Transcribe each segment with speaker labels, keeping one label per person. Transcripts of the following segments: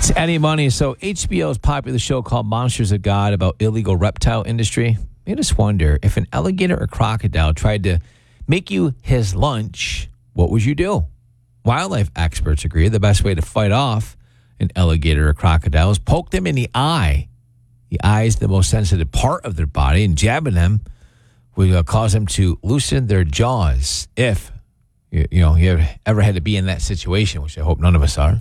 Speaker 1: It's Eddie Money. So HBO's popular show called Monsters of God about illegal reptile industry made us wonder, if an alligator or crocodile tried to make you his lunch, what would you do? Wildlife experts agree the best way to fight off an alligator or crocodile is poke them in the eye. The eye is the most sensitive part of their body, and jabbing them will cause them to loosen their jaws. If you ever had to be in that situation, which I hope none of us are.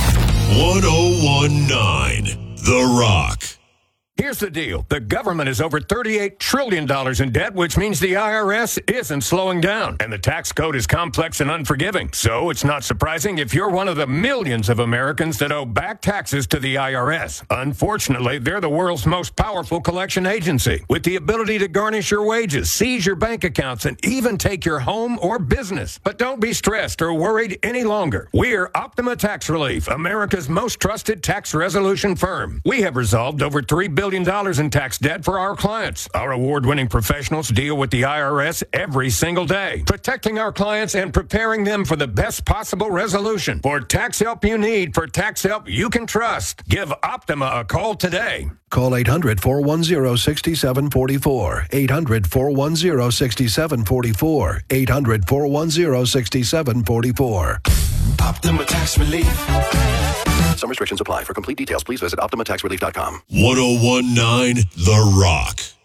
Speaker 2: 1019 The Rock.
Speaker 3: Here's the deal. The government is over $38 trillion in debt, which means the IRS isn't slowing down. And the tax code is complex and unforgiving. So it's not surprising if you're one of the millions of Americans that owe back taxes to the IRS. Unfortunately, they're the world's most powerful collection agency, with the ability to garnish your wages, seize your bank accounts, and even take your home or business. But don't be stressed or worried any longer. We're Optima Tax Relief, America's most trusted tax resolution firm. We have resolved over $3 billion in tax debt for our clients. Our award-winning professionals deal with the IRS every single day, protecting our clients and preparing them for the best possible resolution. For tax help you need, for tax help you can trust, give Optima a call today.
Speaker 4: Call 800-410-6744. 800-410-6744. 800-410-6744.
Speaker 5: Optima Tax Relief.
Speaker 4: Some restrictions apply. For complete details, please visit OptimaTaxRelief.com.
Speaker 2: 1019 The Rock.